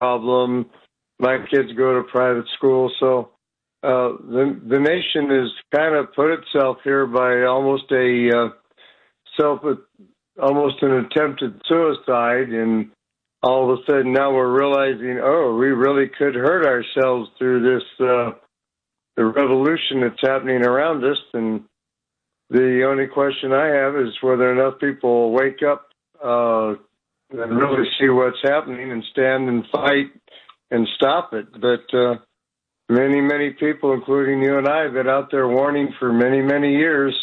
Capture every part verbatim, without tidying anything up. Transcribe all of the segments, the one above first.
problem. My kids go to private school, so uh, the the nation has kind of put itself here by almost a uh, self, almost an attempted suicide, and all of a sudden now we're realizing, oh, we really could hurt ourselves through this uh, the revolution that's happening around us. And the only question I have is whether enough people will wake up uh, and really see what's happening and stand and fight and stop it. But uh, many, many people, including you and I, have been out there warning for many, many years.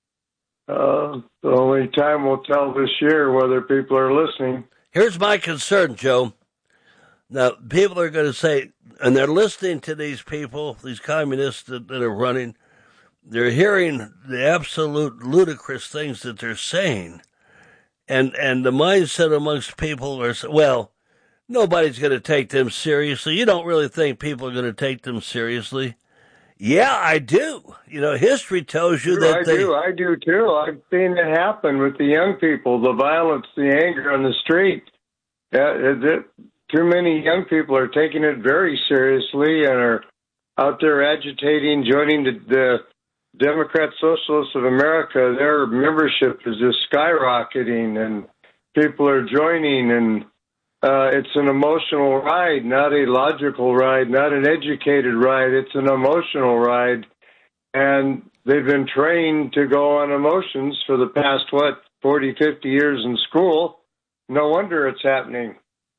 Uh, the only time will tell this year whether people are listening. Here's my concern, Joe. Now, people are going to say, and they're listening to these people, these communists that, that are running, they're hearing the absolute ludicrous things that they're saying. And and the mindset amongst people are, well, nobody's going to take them seriously. You don't really think people are going to take them seriously? Yeah, I do. You know, history tells you that I they... do, I do too. I've seen it happen with the young people, the violence, the anger on the street. Uh, too many young people are taking it very seriously and are out there agitating, joining the, the Democrat Socialists of America. Their membership is just skyrocketing, and people are joining, and uh, it's an emotional ride, not a logical ride, not an educated ride. It's an emotional ride, and they've been trained to go on emotions for the past, what, forty, fifty years in school. No wonder it's happening.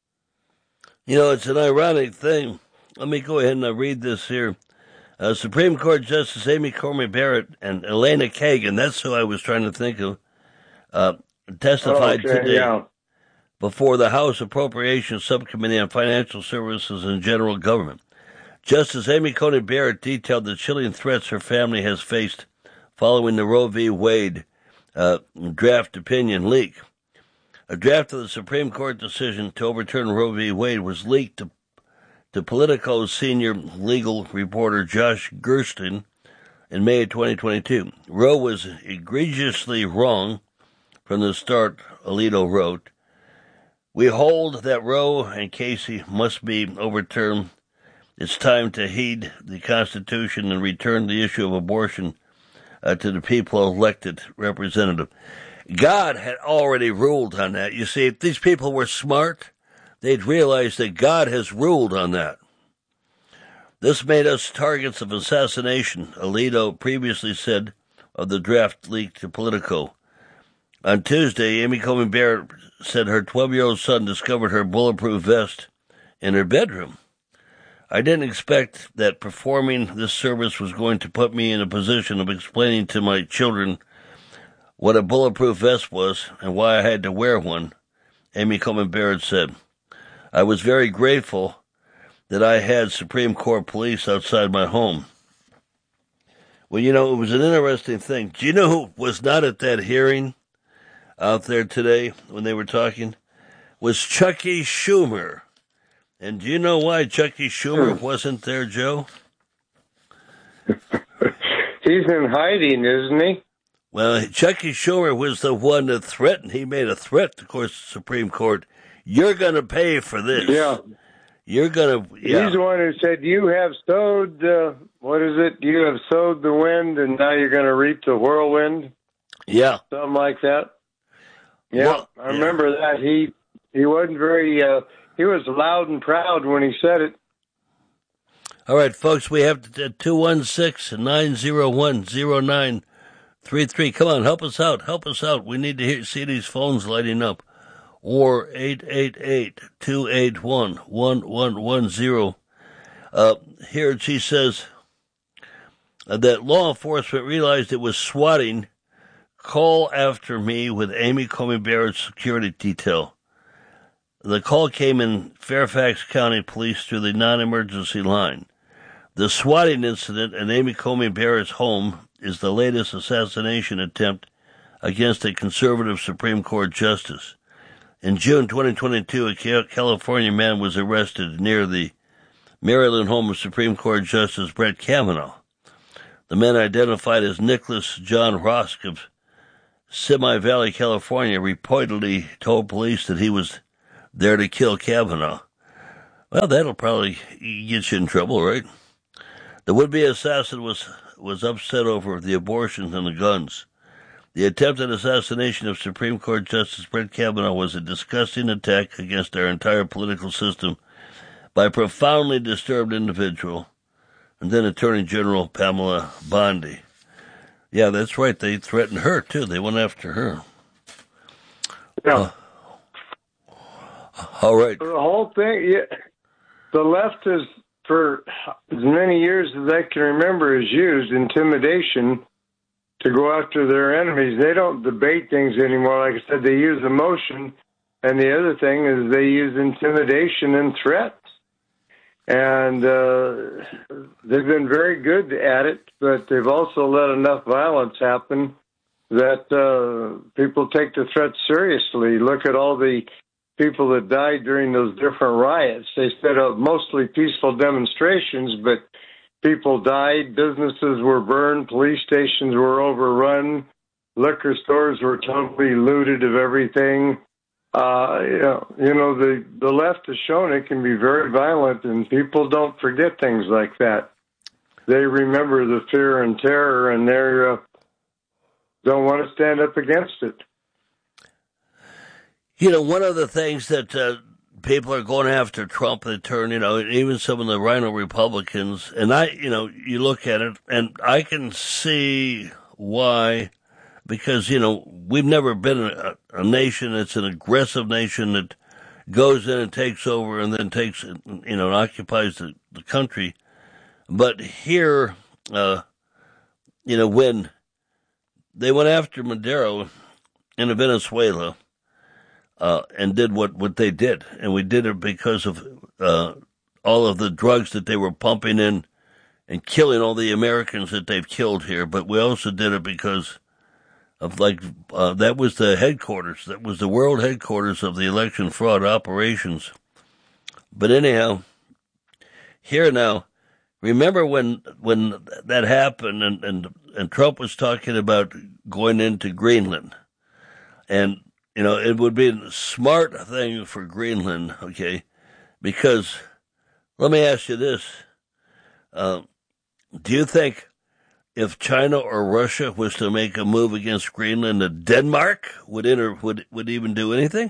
You know, it's an ironic thing. Let me go ahead and read this here. Uh, Supreme Court Justice Amy Coney Barrett and Elena Kagan, that's who I was trying to think of, uh, testified okay, today yeah. before the House Appropriations Subcommittee on Financial Services and General Government. Justice Amy Coney Barrett detailed the chilling threats her family has faced following the Roe v. Wade uh, draft opinion leak. A draft of the Supreme Court decision to overturn Roe v. Wade was leaked to, to Politico's senior legal reporter Josh Gerstein in May of twenty twenty-two. Roe was egregiously wrong from the start, Alito wrote. We hold that Roe and Casey must be overturned. It's time to heed the Constitution and return the issue of abortion uh, to the people elected representative. God had already ruled on that. You see, if these people were smart, they'd realize that God has ruled on that. This made us targets of assassination, Alito previously said of the draft leak to Politico. On Tuesday, Amy Coney Barrett said her twelve-year-old son discovered her bulletproof vest in her bedroom. I didn't expect that performing this service was going to put me in a position of explaining to my children what a bulletproof vest was and why I had to wear one, Amy Coney Barrett said. I was very grateful that I had Supreme Court police outside my home. Well, you know, it was an interesting thing. Do you know who was not at that hearing out there today when they were talking? Was Chucky Schumer. And do you know why Chucky Schumer wasn't there, Joe? He's in hiding, isn't he? Well, Chucky Schumer was the one that threatened. He made a threat, of course, the Supreme Court. You're going to pay for this. Yeah. You're going to... Yeah. He's the one who said, you have sowed, uh, what is it? You have sowed the wind, and now you're going to reap the whirlwind? Yeah. Something like that. Yeah, well, I remember yeah. that. He he wasn't very... Uh, he was loud and proud when he said it. All right, folks, we have two one six, nine zero one, zero nine three three. Come on, help us out. Help us out. We need to hear, see these phones lighting up. Or eight eight eight, two eight one, one one one zero. Uh, here she says uh, that law enforcement realized it was swatting. Call after me with Amy Coney Barrett's security detail. The call came in Fairfax County Police through the non-emergency line. The swatting incident at Amy Coney Barrett's home is the latest assassination attempt against a conservative Supreme Court justice. In June twenty twenty-two, a California man was arrested near the Maryland home of Supreme Court Justice Brett Kavanaugh. The man, identified as Nicholas John Rosk of Simi Valley, California, reportedly told police that he was there to kill Kavanaugh. Well, that'll probably get you in trouble, right? The would-be assassin was was upset over the abortions and the guns. The attempted assassination of Supreme Court Justice Brett Kavanaugh was a disgusting attack against our entire political system by a profoundly disturbed individual. And then Attorney General Pamela Bondi. Yeah, that's right. They threatened her, too. They went after her. Yeah. Uh, all right. The whole thing, yeah, the left is, for as many years as I can remember, has used intimidation to go after their enemies. They don't debate things anymore. Like I said, they use emotion. And the other thing is they use intimidation and threats. And uh, they've been very good at it, but they've also let enough violence happen that uh, people take the threats seriously. Look at all the people that died during those different riots. They set up mostly peaceful demonstrations, but people died, businesses were burned, police stations were overrun, liquor stores were totally looted of everything. Uh, you know, you know, the, the left has shown it can be very violent, and people don't forget things like that. They remember the fear and terror, and they uh, don't want to stand up against it. You know, one of the things that uh, people are going after Trump, they turn, you know, even some of the Rhino Republicans, and I, you know, you look at it, and I can see why. Because, you know, we've never been a, a nation that's an aggressive nation that goes in and takes over and then takes, you know, and occupies the, the country. But here, uh, you know, when they went after Maduro in Venezuela uh, and did what, what they did, and we did it because of uh, all of the drugs that they were pumping in and killing all the Americans that they've killed here, but we also did it because of like, uh, that was the headquarters. That was the world headquarters of the election fraud operations. But anyhow, here now, remember when when that happened and, and, and Trump was talking about going into Greenland. And, you know, it would be a smart thing for Greenland, okay, because let me ask you this. Uh, do you think if China or Russia was to make a move against Greenland, that Denmark would enter, would would even do anything?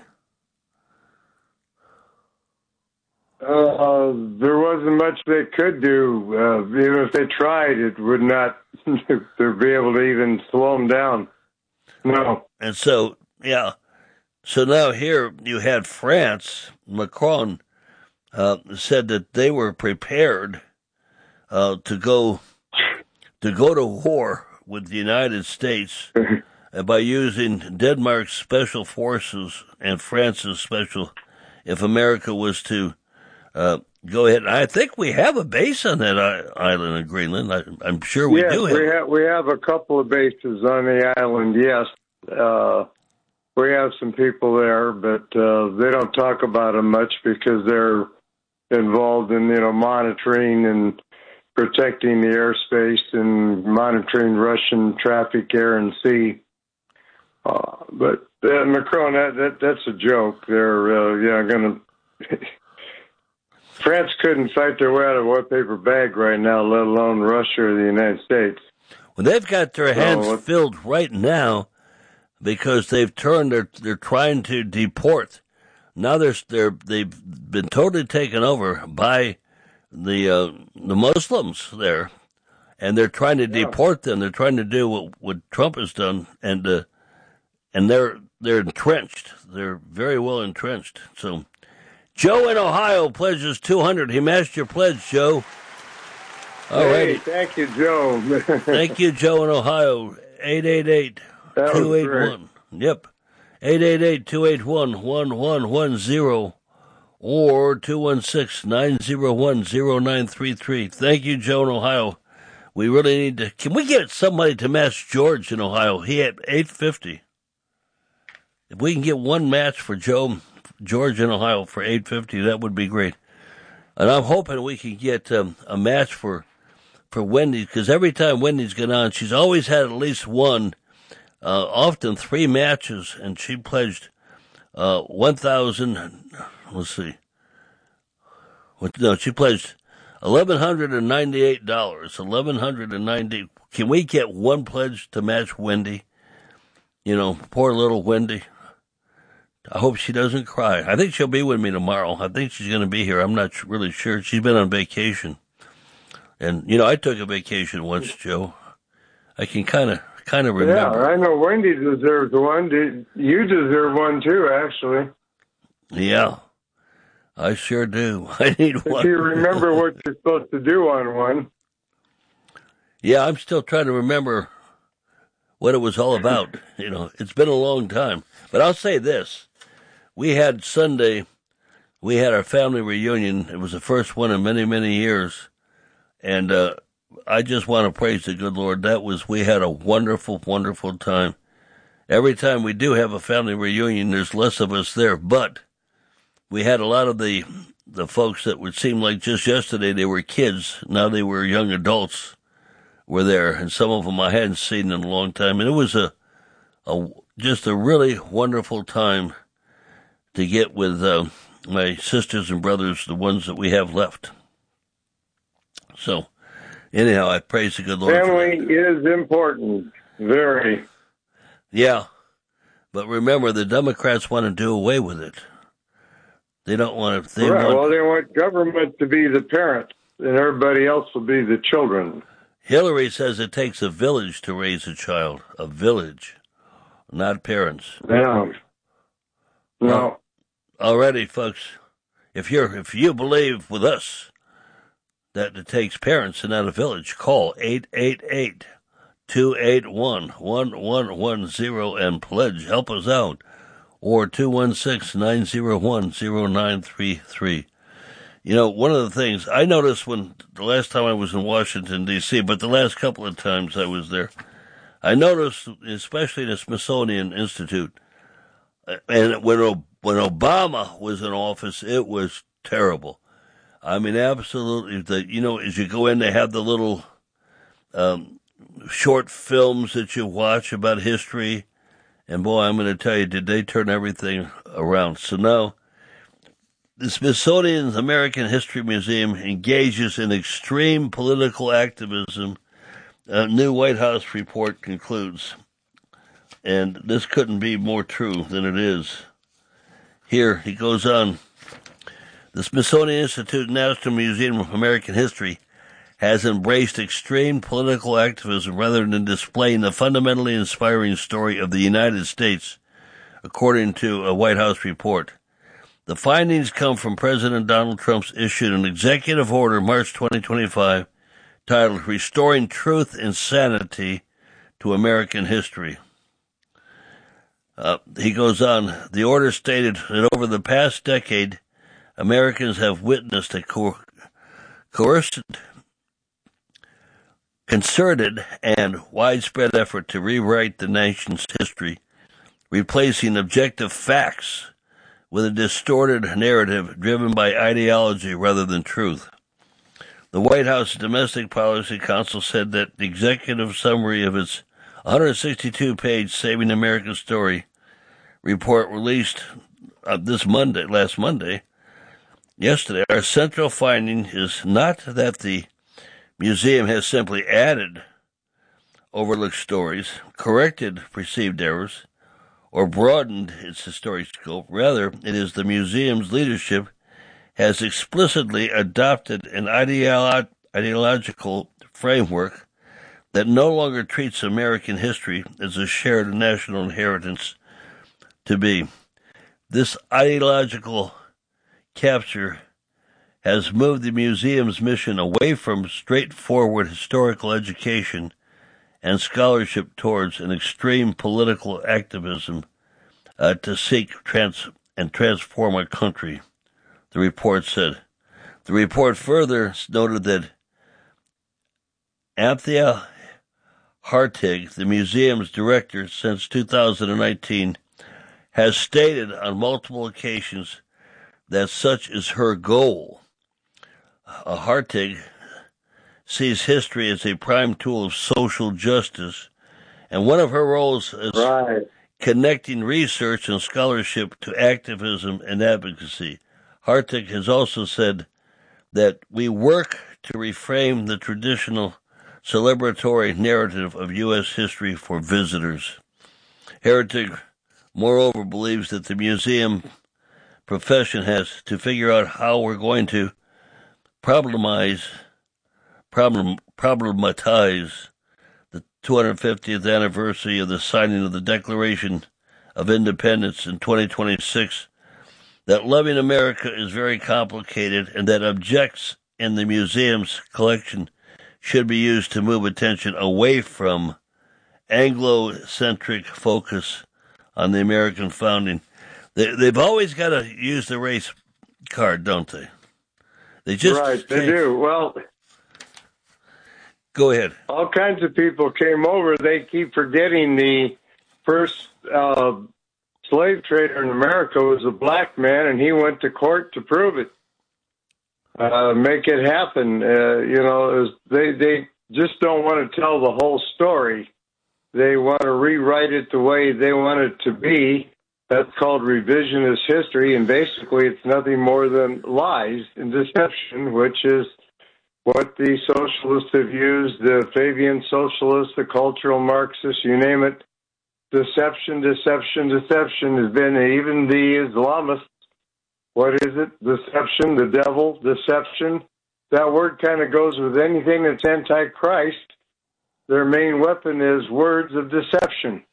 Uh, there wasn't much they could do. Uh, even if they tried, it would not they'd be able to even slow them down. No. And so, yeah. So now here you had France. Macron uh, said that they were prepared uh, to go. to go to war with the United States by using Denmark's special forces and France's special, if America was to uh, go ahead. I think we have a base on that island of Greenland. I, I'm sure we yes, do have. We have. We have a couple of bases on the island, yes. Uh, we have some people there, but uh, they don't talk about them much because they're involved in, you know, monitoring and protecting the airspace and monitoring Russian traffic, air and sea. Uh, but uh, Macron, that, that that's a joke. They're uh, yeah going to. France couldn't fight their way out of a white paper bag right now, let alone Russia or the United States. Well, they've got their hands so, filled right now because they've turned. They're they're trying to deport. Now they're they're they've been totally taken over by the uh, the Muslims there, and they're trying to yeah. deport them. They're trying to do what, what Trump has done, and uh, and they're they're entrenched. They're very well entrenched. So, Joe in Ohio pledges two hundred. He matched your pledge, Joe. All hey, right. Thank you, Joe. Thank you, Joe in Ohio. eight eight eight, two eight one. Yep. eight eight eight, two eight one, one one one zero. Or two one six, nine zero one, zero nine three three. Thank you, Joe in Ohio. We really need to... Can we get somebody to match George in Ohio? He had eight fifty. If we can get one match for Joe, George in Ohio for eight fifty, that would be great. And I'm hoping we can get um, a match for, for Wendy, because every time Wendy's gone on, she's always had at least one, uh, often three matches, and she pledged uh, one thousand... Let's see. No, she pledged eleven hundred and ninety-eight dollars. Eleven hundred and ninety. Can we get one pledge to match Wendy? You know, poor little Wendy. I hope she doesn't cry. I think she'll be with me tomorrow. I think she's going to be here. I'm not really sure. She's been on vacation. And, you know, I took a vacation once, Joe. I can kind of kind of remember. Yeah, I know Wendy deserves one. You deserve one, too, actually. Yeah, I sure do. I need if one. If you remember what you're supposed to do on one. Yeah, I'm still trying to remember what it was all about. You know, it's been a long time. But I'll say this. We had Sunday, we had our family reunion. It was the first one in many, many years. And uh, I just want to praise the good Lord. That was, we had a wonderful, wonderful time. Every time we do have a family reunion, there's less of us there. But we had a lot of the the folks that would seem like just yesterday they were kids. Now they were young adults were there. And some of them I hadn't seen in a long time. And it was a, a just a really wonderful time to get with uh, my sisters and brothers, the ones that we have left. So, anyhow, I praise the good Lord. Family is important, very. Yeah, but remember, the Democrats want to do away with it. They don't want to. They right. want, well, they want government to be the parents, and everybody else will be the children. Hillary says it takes a village to raise a child. A village, not parents. Yeah. No. Well, already, folks, if you're if you believe with us that it takes parents and not a village, call eight eight eight, two eight one, one one one zero and pledge. Help us out. Or two one six, nine zero one, zero nine three three. You know, one of the things I noticed when the last time I was in Washington, D C, but the last couple of times I was there, I noticed, especially the Smithsonian Institute, and when when Obama was in office, it was terrible. I mean, absolutely. The, you know, as you go in, they have the little um, short films that you watch about history. And boy, I'm going to tell you, did they turn everything around. So now, the Smithsonian's American History Museum engages in extreme political activism. A new White House report concludes. And this couldn't be more true than it is. Here, he goes on. The Smithsonian Institute National Museum of American History has embraced extreme political activism rather than displaying the fundamentally inspiring story of the United States, according to a White House report. The findings come from President Donald Trump's issued an executive order March twenty twenty-five titled Restoring Truth and Sanity to American History. Uh, he goes on, the order stated that over the past decade, Americans have witnessed a co- coerced, concerted, and widespread effort to rewrite the nation's history, replacing objective facts with a distorted narrative driven by ideology rather than truth. The White House Domestic Policy Council said that the executive summary of its one hundred sixty-two page Saving America's Story report released uh, this Monday, last Monday, yesterday, our central finding is not that the museum has simply added overlooked stories, corrected perceived errors, or broadened its historic scope. Rather, it is the museum's leadership has explicitly adopted an ideolo- ideological framework that no longer treats American history as a shared national inheritance to be. This ideological capture has moved the museum's mission away from straightforward historical education and scholarship towards an extreme political activism uh, to seek trans- and transform our country, the report said. The report further noted that Anthea Hartig, the museum's director since two thousand nineteen, has stated on multiple occasions that such is her goal. Uh, Hartig sees history as a prime tool of social justice, and one of her roles is right. connecting research and scholarship to activism and advocacy. Hartig has also said that we work to reframe the traditional celebratory narrative of U S history for visitors. Heretic, moreover, believes that the museum profession has to figure out how we're going to problemize, problem, problematize the two hundred fiftieth anniversary of the signing of the Declaration of Independence in twenty twenty-six, that loving America is very complicated and that objects in the museum's collection should be used to move attention away from Anglo-centric focus on the American founding. They, they've always got to use the race card, don't they? They just right, they do. Well, go ahead. All kinds of people came over. They keep forgetting the first uh, slave trader in America was a black man, and he went to court to prove it. Uh, make it happen. Uh, you know, it was, they they just don't want to tell the whole story. They want to rewrite it the way they want it to be. That's called revisionist history, and basically it's nothing more than lies and deception, which is what the socialists have used, the Fabian socialists, the cultural Marxists, you name it. Deception, deception, deception has been, even the Islamists. What is it? Deception, the devil, deception. That word kind of goes with anything that's anti-Christ. Their main weapon is words of deception.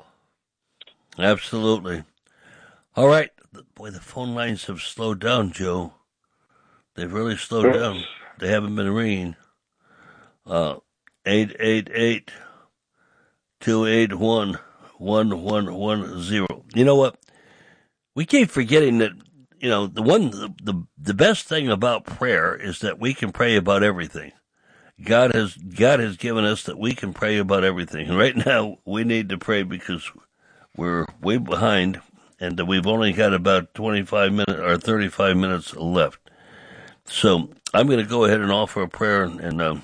Absolutely. All right. Boy, the phone lines have slowed down, Joe. They've really slowed Oops. down. They haven't been ringing. Uh, eight eight eight, two eight one, one one one zero. You know what? We keep forgetting that, you know, the one, the, the, the best thing about prayer is that we can pray about everything. God has, God has given us that we can pray about everything. And right now we need to pray because we're way behind and that we've only got about twenty-five minutes or thirty-five minutes left. So I'm going to go ahead and offer a prayer, and and, um,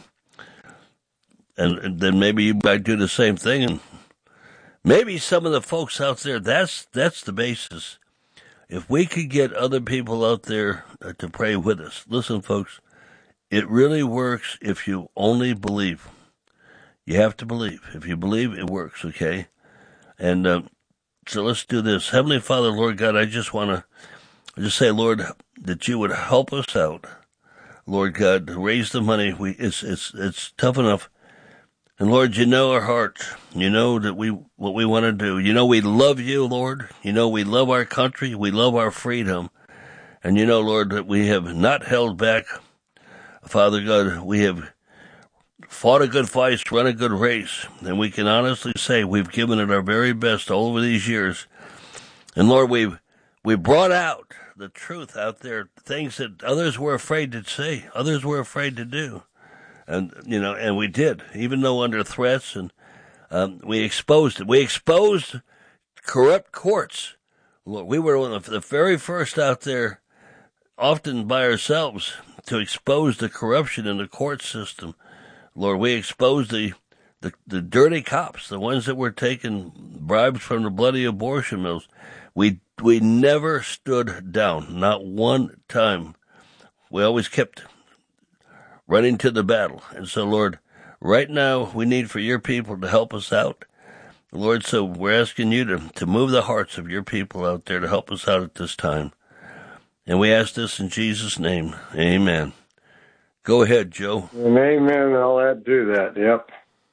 and and then maybe you might do the same thing, and maybe some of the folks out there. That's that's the basis. If we could get other people out there to pray with us, listen, folks, it really works if you only believe. You have to believe. If you believe, it works. Okay, and um, so let's do this. Heavenly Father, Lord God, I just want to. I just say, Lord, that you would help us out, Lord God, to raise the money. We it's it's it's tough enough, and Lord, you know our hearts. You know that we what we want to do. You know we love you, Lord. You know we love our country. We love our freedom, and you know, Lord, that we have not held back. Father God, we have fought a good fight, run a good race, and we can honestly say we've given it our very best all over these years, and Lord, we've we brought out the truth out there, things that others were afraid to say, others were afraid to do. And, you know, and we did, even though under threats, and um, we exposed it. We exposed corrupt courts. Lord, we were one of the very first out there, often by ourselves, to expose the corruption in the court system. Lord, we exposed the, the, the dirty cops, the ones that were taking bribes from the bloody abortion mills. We we never stood down, not one time. We always kept running to the battle. And so, Lord, right now we need for your people to help us out. Lord, so we're asking you to, to move the hearts of your people out there to help us out at this time. And we ask this in Jesus' name. Amen. Go ahead, Joe. And amen. I'll add to that. Yep.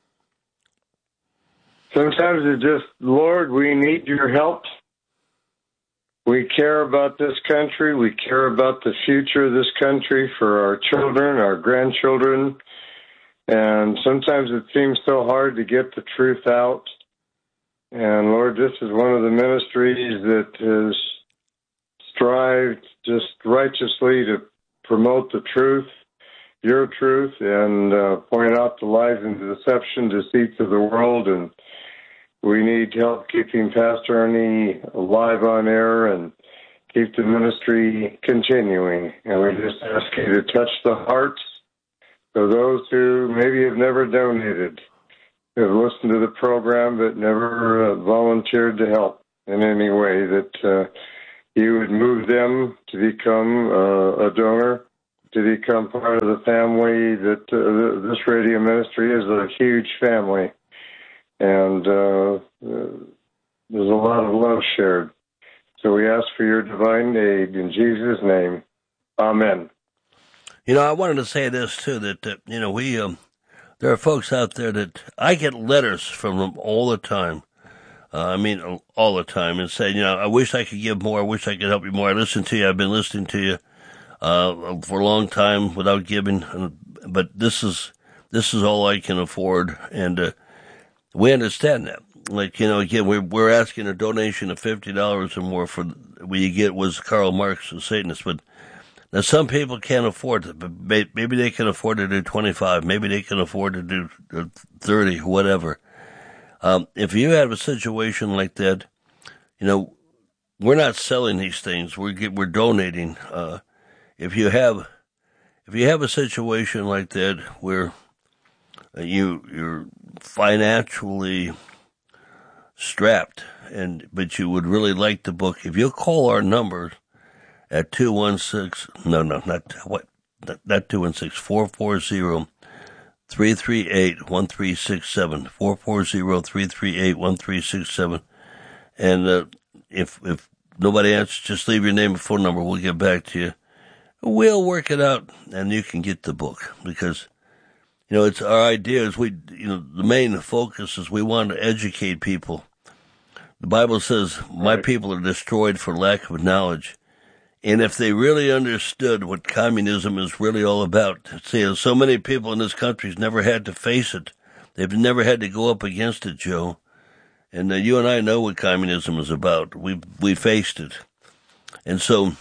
Sometimes it's just, Lord, we need your help. We care about this country. We care about the future of this country for our children, our grandchildren. And sometimes it seems so hard to get the truth out. And Lord, this is one of the ministries that has strived just righteously to promote the truth, your truth, and uh, point out the lies and deception, deceits of the world. And we need help keeping Pastor Ernie alive on air and keep the ministry continuing. And we just ask you to touch the hearts of those who maybe have never donated, who have listened to the program but never uh, volunteered to help in any way, that uh, you would move them to become uh, a donor to become part of the family. That uh, this radio ministry is a huge family, and uh, uh, there's a lot of love shared. So we ask for your divine aid in Jesus' name. Amen. You know, I wanted to say this too, that, uh, you know, we, um, there are folks out there that I get letters from them all the time. Uh, I mean, all the time, and say, you know, I wish I could give more. I wish I could help you more. I listen to you. I've been listening to you, uh, for a long time without giving, but this is, this is all I can afford. And, uh, we understand that. Like, you know, again, we're, we're asking a donation of fifty dollars or more for what you get was Karl Marx, a Satanist, but now, some people can't afford it, but maybe they can afford to do twenty-five, maybe they can afford to do thirty, whatever. Um, if you have a situation like that, you know, we're not selling these things, we're we're donating. Uh, if you have, if you have a situation like that where you you're financially strapped, and but you would really like the book, if you'll call our number at two one six, no, no, not, what, not, not two one six, four four zero, three three eight, one three six seven, four four zero, three three eight, one three six seven. And, uh, if, if nobody answers, just leave your name and phone number. We'll get back to you. We'll work it out and you can get the book because, you know, it's our idea is we, you know, the main focus is we want to educate people. The Bible says, my people are destroyed for lack of knowledge. And if they really understood what communism is really all about, see, so many people in this country's never had to face it. They've never had to go up against it, Joe. And uh, you and I know what communism is about. We we faced it. And so,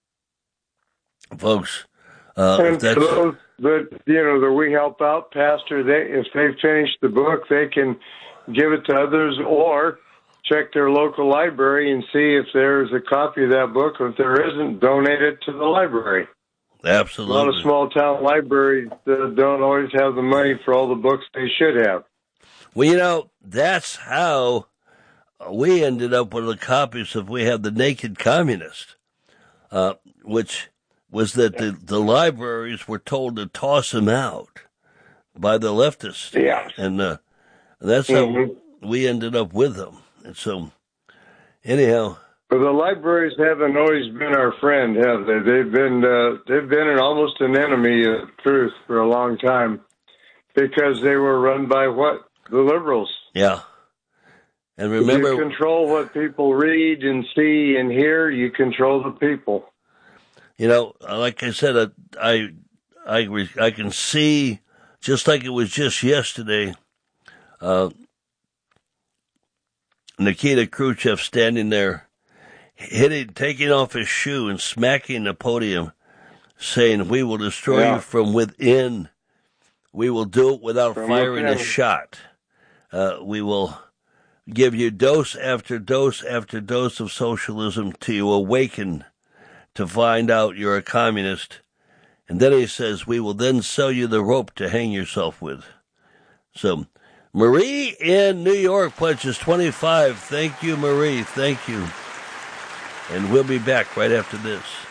folks, uh, and if that's... those that, you know, that we help out, Pastor, they, if they've finished the book, they can give it to others or check their local library and see if there's a copy of that book. If there isn't, donate it to the library. Absolutely. A lot of small town libraries uh, don't always have the money for all the books they should have. Well, you know, that's how we ended up with the copies of We Have the Naked Communist, uh, which was that the, the libraries were told to toss them out by the leftists. Yeah. And uh, that's mm-hmm. how we ended up with them. And so, anyhow, well, the libraries haven't always been our friend, have they? They've been uh, they've been an, almost an enemy of truth for a long time because they were run by what? The liberals. Yeah. And remember, you control what people read and see and hear. You control the people. You know, like I said, I I I, I can see just like it was just yesterday. Uh, Nikita Khrushchev standing there, hitting, taking off his shoe and smacking the podium, saying, "We will destroy yeah. you from within. We will do it without from firing within. a shot. Uh, we will give you dose after dose after dose of socialism till you awaken to find out you're a communist." And then he says, "We will then sell you the rope to hang yourself with." So, Marie in New York pledges twenty-five. Thank you, Marie. Thank you. And we'll be back right after this.